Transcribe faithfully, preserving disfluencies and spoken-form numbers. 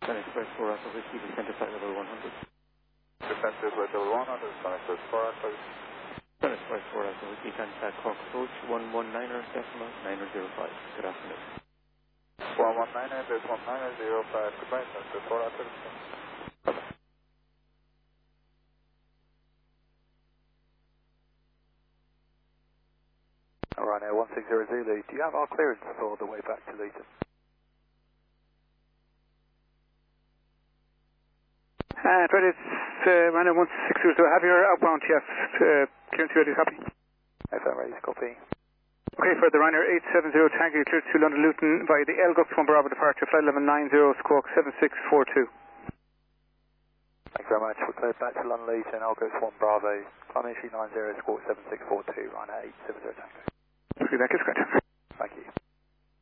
Sun Express four Alpha Whiskey, descend to flight level one hundred. Descend to flight level one hundred, Sun Express four Alpha. Sun Express four Alpha Whiskey, contact Cork approach one one niner decimal niner zero five. Good afternoon. one one niner decimal niner zero five, goodbye, Sun Express four Alpha. Bye-bye. Ryanair one six zero Zulu, do you have our clearance for the way back to Luton? Uh, right, it's uh, Ryanair one six zero Zulu. Have your outbound T F uh, clearance ready, copy? F M ready, copy. Okay, for the Ryanair eight seven zero Tango, cleared to London Luton via the L G U X one Bravo departure, flight level nine zero, squawk seven six four two. Thank you very much. We're cleared back to London Luton, L G U X one Bravo, climb entry nine zero, squawk seven six four two, Ryanair eight seven zero Tango. Okay, thank you, Scott. Thank you.